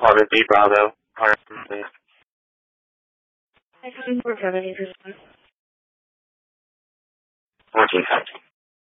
Orbit B Bravo. Please. I can work on it. 1450.